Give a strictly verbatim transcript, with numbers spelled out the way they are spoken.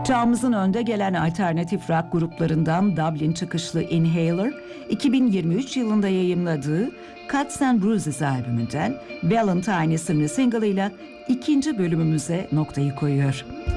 Çağımızın önde gelen alternatif rock gruplarından Dublin çıkışlı Inhaler, iki bin yirmi üç yılında yayımladığı Cuts and Bruises albümünden Valentine isimli single'ıyla ikinci bölümümüze noktayı koyuyor.